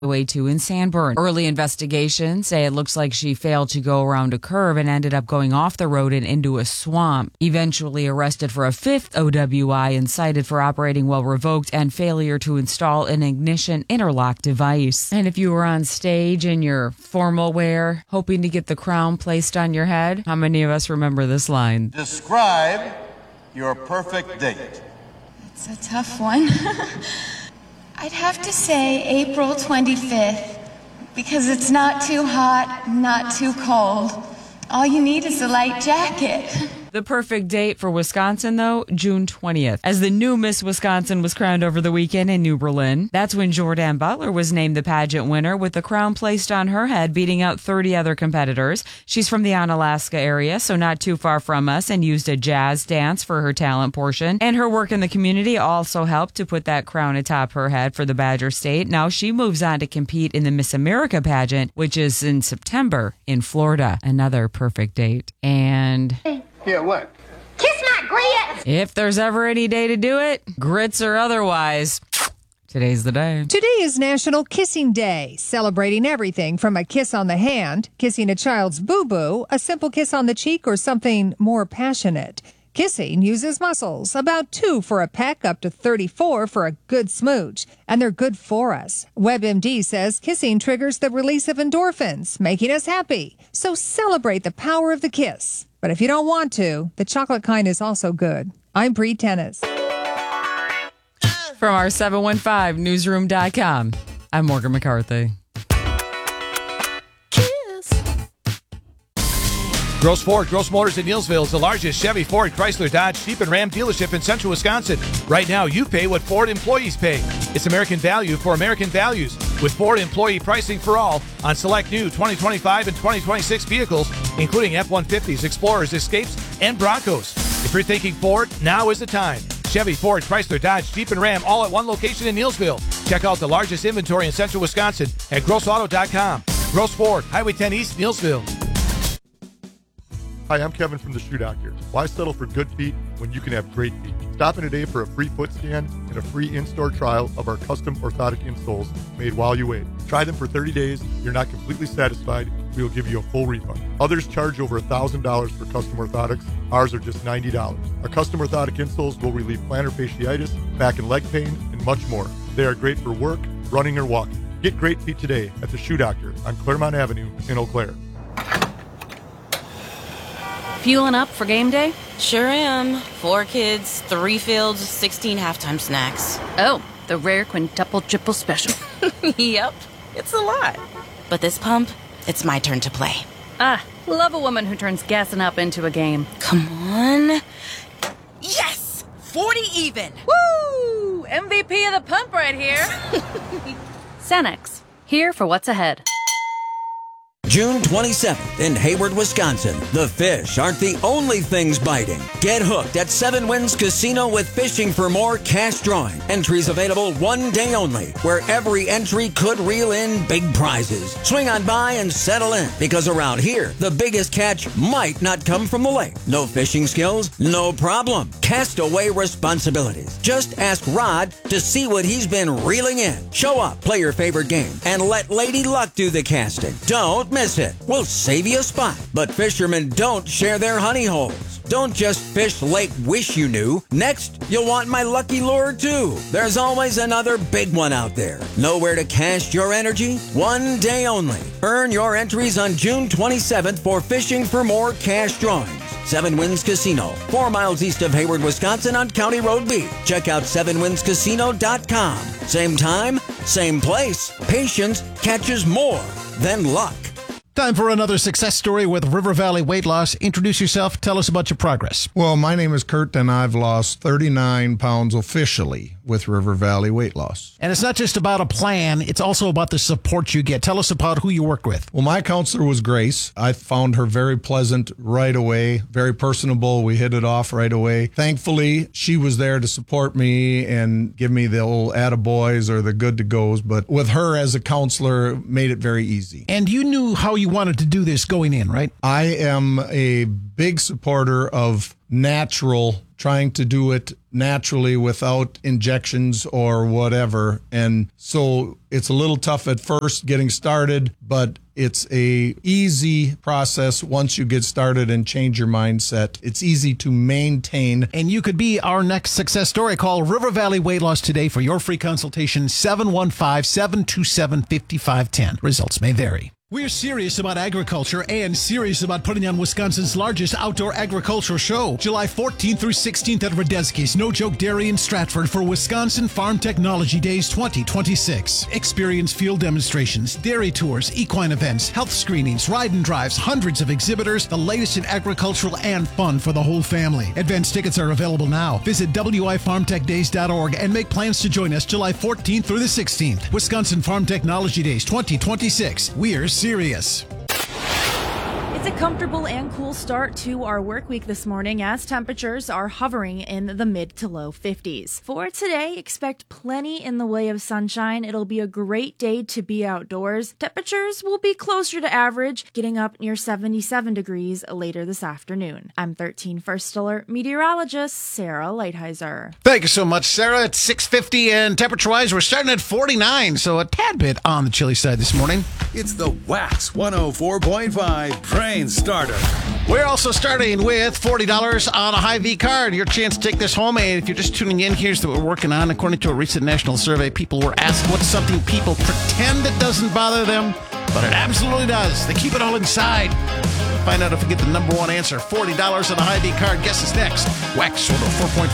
Highway 2 in Sanborn. Early investigations say it looks like she failed to go around a curve and ended up going off the road and into a swamp. Eventually arrested for a 5th OWI and cited for operating while revoked and failure to install an ignition interlock device. And if you were on stage in your formal wear, hoping to get the crown placed on your head, how many of us remember this line? Describe your perfect date. It's a tough one. I'd have to say April 25th, because it's not too hot, not too cold. All you need is a light jacket. The perfect date for Wisconsin, though, June 20th, as the new Miss Wisconsin was crowned over the weekend in New Berlin. That's when Jordan Butler was named the pageant winner, with the crown placed on her head, beating out 30 other competitors. She's from the Onalaska area, so not too far from us, and used a jazz dance for her talent portion. And her work in the community also helped to put that crown atop her head for the Badger State. Now she moves on to compete in the Miss America pageant, which is in September in Florida. Another perfect date. And... Yeah, what? Kiss my grits! if there's ever any day to do it, grits or otherwise, today's the day. Today is National Kissing Day, celebrating everything from a kiss on the hand, kissing a child's boo-boo, a simple kiss on the cheek, or something more passionate. Kissing uses muscles, about 2 for a peck, up to 34 for a good smooch, and they're good for us. WebMD says kissing triggers the release of endorphins, making us happy. So celebrate the power of the kiss. But if you don't want to, the chocolate kind is also good. I'm Bree Tennis. From our 715newsroom.com, I'm Morgan McCarthy. Gross Ford, Gross Motors in Neillsville is the largest Chevy, Ford, Chrysler, Dodge, Jeep, and Ram dealership in central Wisconsin. Right now, you pay what Ford employees pay. It's American value for American values, with Ford employee pricing for all on select new 2025 and 2026 vehicles, including F-150s, Explorers, Escapes, and Broncos. If you're thinking Ford, now is the time. Chevy, Ford, Chrysler, Dodge, Jeep, and Ram all at one location in Neillsville. Check out the largest inventory in central Wisconsin at grossauto.com. Gross Ford, Highway 10 East, Neillsville. Hi, I'm Kevin from the Shoe Doctor. Why settle for good feet when you can have great feet? Stop in today for a free foot scan and a free in-store trial of our custom orthotic insoles made while you wait. Try them for 30 days. If you're not completely satisfied, we will give you a full refund. Others charge over $1,000 for custom orthotics. Ours are just $90. Our custom orthotic insoles will relieve plantar fasciitis, back and leg pain, and much more. They are great for work, running, or walking. Get great feet today at the Shoe Doctor on Claremont Avenue in Eau Claire. Fueling up for game day? Sure am. 4 kids, 3 fields, 16 halftime snacks. Oh, the rare quintuple triple special. Yep, it's a lot. But this pump, it's my turn to play. Ah, love a woman who turns gassing up into a game. Come on. Yes! 40 even! Woo! MVP of the pump right here. Cenex, here for what's ahead. June 27th in Hayward, Wisconsin. The fish aren't the only things biting. Get hooked at Seven Winds Casino with Fishing for More cash drawing. Entries available one day only, where every entry could reel in big prizes. Swing on by and settle in, because around here, the biggest catch might not come from the lake. No fishing skills? No problem. Castaway responsibilities. Just ask Rod to see what he's been reeling in. Show up, play your favorite game, and let Lady Luck do the casting. Don't miss it. We'll save you a spot. But fishermen don't share their honey holes. Don't just fish Lake Wish You Knew. Next, you'll want my lucky lure too. There's always another big one out there. Know where to cast your energy? One day only. Earn your entries on June 27th for Fishing for More cash drawings. Seven Winds Casino, 4 miles east of Hayward, Wisconsin on County Road B. Check out sevenwindscasino.com. Same time, same place. Patience catches more than luck. Time for another success story with River Valley Weight Loss. Introduce yourself. Tell us about your progress. Well, my name is Kurt, and I've lost 39 pounds officially with River Valley Weight Loss. And it's not just about a plan. It's also about the support you get. Tell us about who you worked with. Well, my counselor was Grace. I found her very pleasant right away, very personable. We hit it off right away. Thankfully, she was there to support me and give me the old attaboys or the good to goes. But with her as a counselor, made it very easy. And you knew how you wanted to do this going in, right? I am a big supporter of natural, trying to do it naturally without injections or whatever. And so it's a little tough at first getting started, but it's a easy process once you get started and change your mindset. It's easy to maintain. And you could be our next success story. Call River Valley Weight Loss today for your free consultation, 715-727-5510. Results may vary. We're serious about agriculture and serious about putting on Wisconsin's largest outdoor agricultural show, July 14th through 16th at Radetzky's No Joke Dairy in Stratford for Wisconsin Farm Technology Days 2026. Experience field demonstrations, dairy tours, equine events, health screenings, ride and drives, hundreds of exhibitors, the latest in agricultural and fun for the whole family. Advance tickets are available now. Visit wifarmtechdays.org and make plans to join us July 14th through the 16th. Wisconsin Farm Technology Days 2026. We're serious. It's a comfortable and cool start to our work week this morning as temperatures are hovering in the mid to low 50s. For today, expect plenty in the way of sunshine. It'll be a great day to be outdoors. Temperatures will be closer to average, getting up near 77 degrees later this afternoon. I'm 13 First Alert meteorologist Sarah Lighthizer. Thank you so much, Sarah. It's 6:50 and temperature-wise, we're starting at 49, so a tad bit on the chilly side this morning. It's the Wax 104.5 Train Starter. We're also starting with $40 on a Hy-Vee card. Your chance to take this home. And if you're just tuning in, here's what we're working on. According to a recent national survey, people were asked what's something people pretend it doesn't bother them, but it absolutely does. They keep it all inside. Find out if we get the number one answer. $40 on a Hy-Vee card. Guess is next. Wax 104.5.